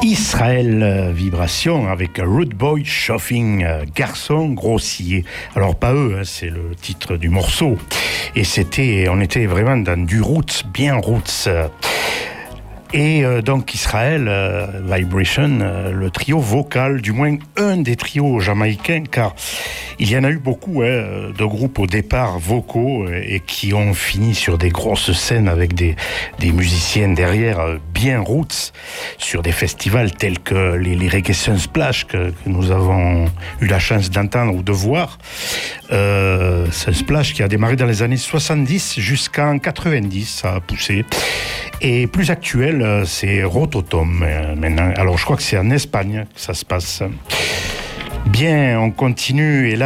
Israël Vibration avec Rude Boy Shuffling, garçon grossier. Alors pas eux, c'est le titre du morceau. Et on était vraiment dans du roots, bien roots. Et donc Israël Vibration, le trio vocal, du moins un des trios jamaïcains, car il y en a eu beaucoup de groupes au départ vocaux et qui ont fini sur des grosses scènes avec des musiciens derrière bien roots sur des festivals tels que les Reggae Sunsplash que nous avons eu la chance d'entendre ou de voir. Sunsplash qui a démarré dans les années 70 jusqu'en 90, ça a poussé. Et plus actuel, c'est Rototom maintenant. Alors je crois que c'est en Espagne que ça se passe. Bien, on continue et là